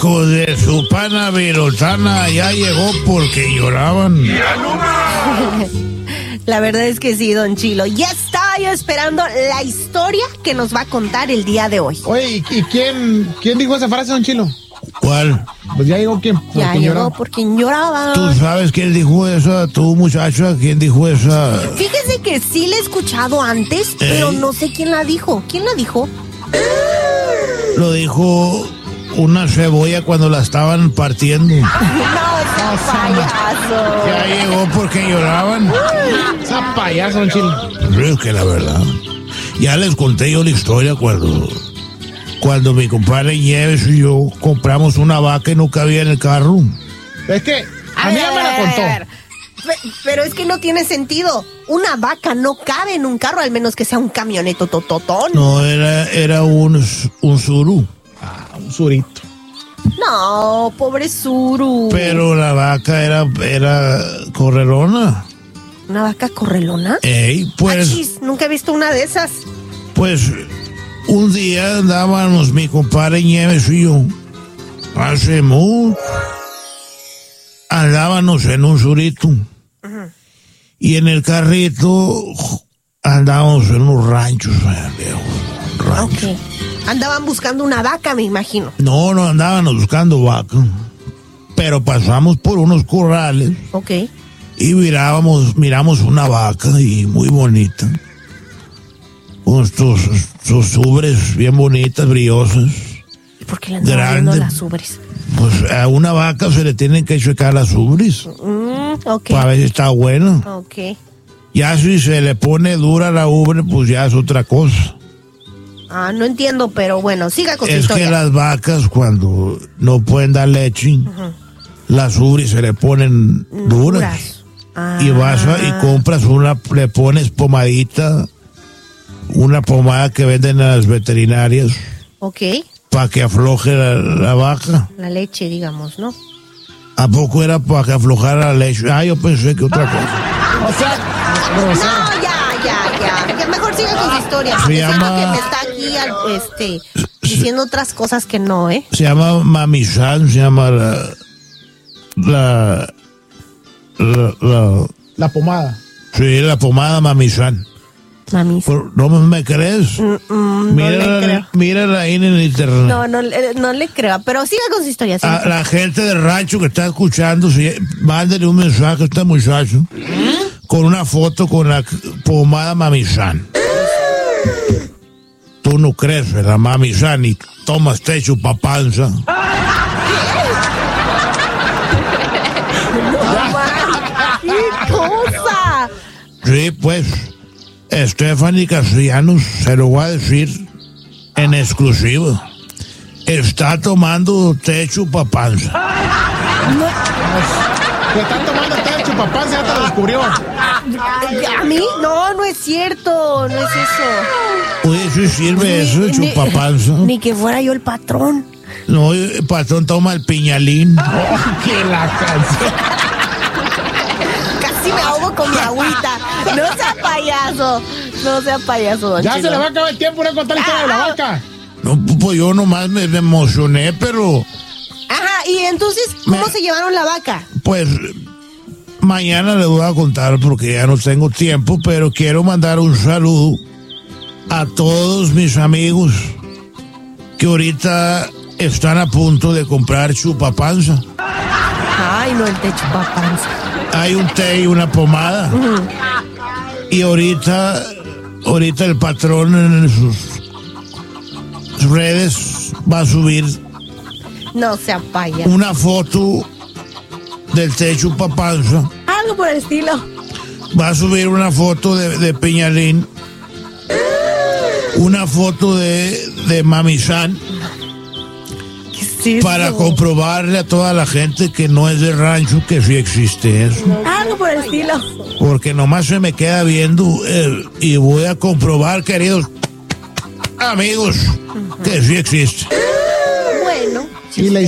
hijo de su pana virotana ya llegó porque lloraban. La verdad es que sí, don Chilo. Ya estaba yo esperando la historia que nos va a contar el día de hoy. Oye, ¿y quién dijo esa frase, don Chilo? ¿Cuál? Pues ya llegó quién. Ya llegó por quien lloraba. ¿Tú sabes quién dijo esa? ¿Tú, muchacha? ¿Quién dijo esa? Fíjese que sí la he escuchado antes, pero no sé quién la dijo. ¿Quién la dijo? Lo dijo una cebolla cuando la estaban partiendo. No, ese payaso. Ya llegó porque lloraban. Esa payaso, don Chilo. Es que la verdad. Ya les conté yo la historia cuando mi compadre Nieves y yo compramos una vaca y no cabía en el carro. Es que a mí ya me la contó. Pero es que no tiene sentido. Una vaca no cabe en un carro, al menos que sea un camioneto tototón. No, era un suru. Un surito. No, pobre Suru. Pero la vaca era correlona. ¿Una vaca correlona? Pues... Achis, nunca he visto una de esas. Pues un día andábamos mi compadre Nieves y yo. Hace mucho. Andábamos en un surito. Uh-huh. Y en el carrito andábamos en unos ranchos. Ok. Andaban buscando una vaca, me imagino. No andábamos buscando vaca. Pero pasamos por unos corrales. Ok. Y miramos una vaca y muy bonita. Con sus ubres bien bonitas, brillosas. ¿Y por qué le andaban viendo las ubres? Pues a una vaca se le tienen que checar las ubres. Ok. Para ver si está buena. Ok. Ya si se le pone dura la ubre, pues ya es otra cosa. No entiendo, pero bueno, siga con su historia. Es que las vacas cuando no pueden dar leche, las ubres se le ponen duras. Y vas y compras le pones pomadita, una pomada que venden en las veterinarias. Ok. Para que afloje la vaca. La leche, digamos, ¿no? ¿A poco era para que aflojara la leche? Yo pensé que otra cosa. O sea... No, ya. Mejor siga con su historia. Se llama... que me está aquí diciendo otras cosas que no, ¿eh? Se llama Mami-san, se llama la pomada. Sí, la pomada Mami-san. ¿No me crees? No le creo. Mírala ahí en el internet. No le creo, pero siga con su historia. A la gente del rancho que está escuchando, mándale un mensaje a este muchacho con una foto con la pomada Mami-san. Tú no crees, ¿verdad, Mami-san? Y tomas chupapanza. ¿Qué cosa? Sí, pues... Stephanie Castellanos, se lo voy a decir en exclusiva. Está tomando té chupapanza. ¿Qué están tomando té chupapanza? Ya te lo descubrió. ¿A mí? No es cierto. No es eso. Oye, ¿sí sirve eso, chupapanza? Ni que fuera yo el patrón. No, el patrón toma el piñalín. ¡Qué la canción! Casi me ahogo con mi agüita. No sea payaso, don Ya Chilo. se le va a acabar el tiempo de contar la historia de la vaca. No, pues yo nomás me emocioné, pero... Ajá, y entonces, ¿cómo se llevaron la vaca? Pues mañana les voy a contar porque ya no tengo tiempo, pero quiero mandar un saludo a todos mis amigos que ahorita están a punto de comprar chupapanza. Ay, no, el té chupapanza. Hay un té y una pomada. Y ahorita el patrón en sus redes va a subir No sea payaso. una foto del té chupapanza. Algo por el estilo. Va a subir una foto de Peñalín, una foto de Mami-san, para comprobarle a toda la gente que no es de rancho que sí existe eso. Algo por el estilo. Porque nomás se me queda viendo y voy a comprobar, queridos amigos, que sí existe. Bueno. Y la